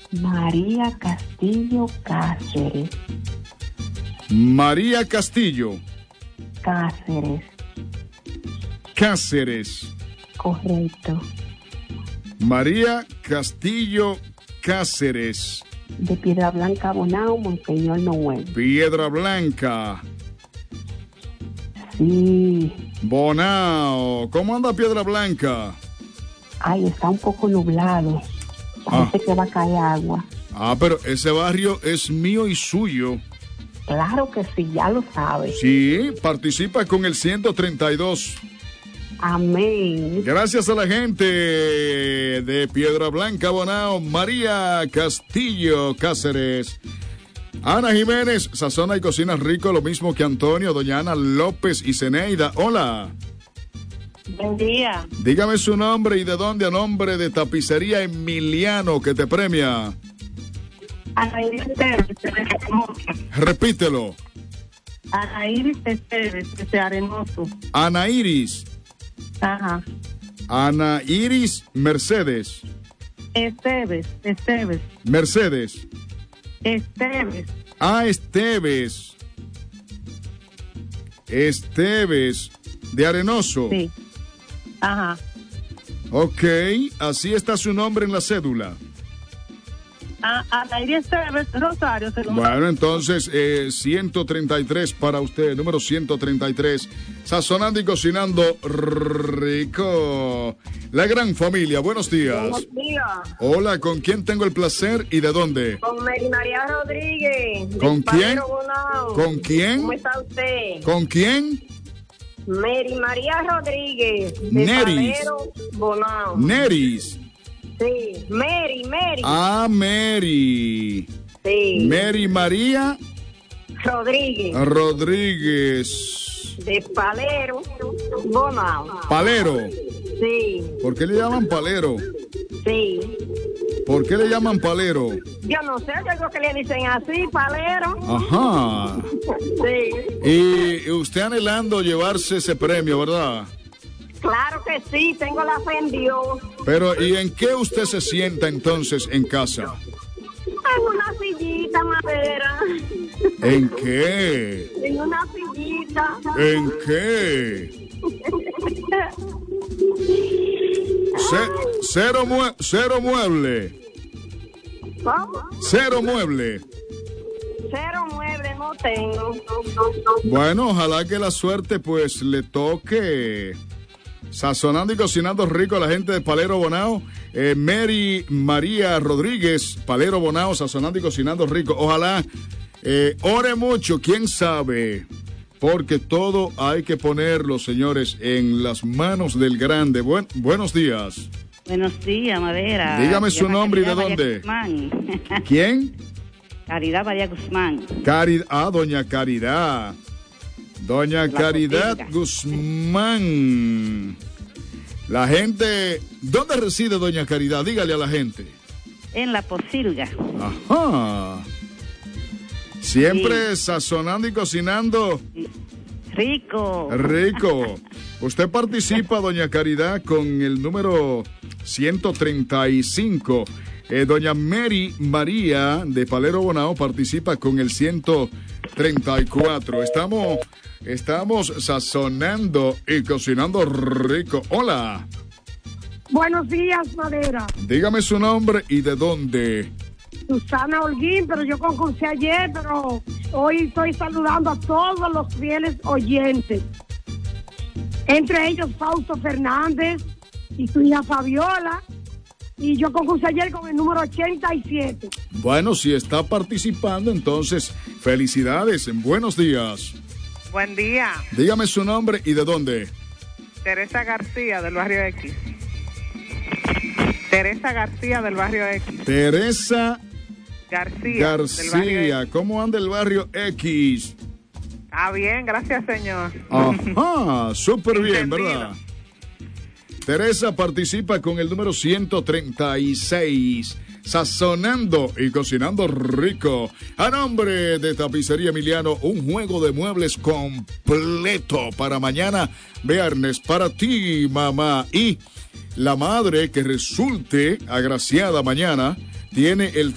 María Castillo Cáceres. María Castillo Cáceres. Cáceres. Correcto. María Castillo Cáceres. De Piedra Blanca, Bonao, Monseñor Noel. Piedra Blanca. Sí. Bonao. ¿Cómo anda Piedra Blanca? Ay, está un poco nublado. Parece que va a caer agua. Pero ese barrio es mío y suyo. Claro que sí, ya lo sabes. Sí, participa con el 132. Amén. Gracias a la gente de Piedra Blanca, Bonao, María Castillo Cáceres. Ana Jiménez, sazona y cocina rico, lo mismo que Antonio, doña Ana López y Zeneida. Hola. Buen día. Dígame su nombre y de dónde, a nombre de Tapicería Emiliano, que te premia. Anaíris Esteves, desde Arenoso. Repítelo. Anaíris Esteves, desde Arenoso. Ana Iris. Ajá. Ana Iris Mercedes. Esteves. Mercedes. Esteves. Esteves. Esteves, de Arenoso. Sí. Ajá. Ok, así está su nombre en la cédula. Anaíris Esteves, Rosario. Bueno, entonces, 133 para usted, número 133. Sazonando y cocinando rico. La gran familia, buenos días. Buenos días. Hola, ¿con quién tengo el placer y de dónde? Con Mary María Rodríguez. ¿Con quién? Bonao. ¿Con quién? ¿Cómo está usted? ¿Con quién? Mary María Rodríguez. De Neris. Palero, Bonao. Neris. Sí, Mary. Mary. Sí. Mary María Rodríguez. Rodríguez. De Palero, Bonao. Palero. Sí. ¿Por qué le llaman palero? Sí. ¿Por qué le llaman palero? Yo no sé, yo creo que le dicen así, Palero. Ajá. Sí. Y usted anhelando llevarse ese premio, ¿verdad? Claro que sí, tengo la fe en Dios. Pero, ¿y en qué usted se sienta entonces en casa? En una sillita madera. ¿En qué? En una sillita. ¿En qué? Cero mueble. ¿Cómo? Cero mueble. Cero mueble no tengo. Bueno, ojalá que la suerte pues le toque. Sazonando y cocinando rico a la gente de Palero Bonao. Mary María Rodríguez, Palero Bonao, sazonando y cocinando rico. Ojalá ore mucho, quién sabe. Porque todo hay que ponerlo, señores, en las manos del grande. Buenos días. Buenos días, Madera. Dígame su nombre y de dónde. ¿Quién? Caridad María Guzmán. Doña Caridad. Doña Caridad Guzmán. La gente... ¿Dónde reside Doña Caridad? Dígale a la gente. En La Posilga. Ajá. Siempre sazonando y cocinando. Rico. Rico. Usted participa, Doña Caridad, con el número 135. Doña Mary María de Palero Bonao participa con el 134. Estamos sazonando y cocinando rico. Hola. Buenos días, Madera. Dígame su nombre y de dónde. Susana Holguín, pero yo concursé ayer, pero hoy estoy saludando a todos los fieles oyentes. Entre ellos Fausto Fernández y su hija Fabiola. Y yo concursé ayer con el número 87. Bueno, si está participando, entonces felicidades. Buenos días. Buen día. Dígame su nombre y de dónde. Teresa García, del barrio X. Teresa García, del barrio X. Teresa García. Del barrio X. ¿Cómo anda el barrio X? Ah, bien, gracias, señor. Ajá, súper bien, Entendido. ¿verdad? Teresa participa con el número 136. Sazonando y cocinando rico. A nombre de Tapicería Emiliano, un juego de muebles completo para mañana, viernes, para ti, mamá. Y la madre que resulte agraciada mañana tiene el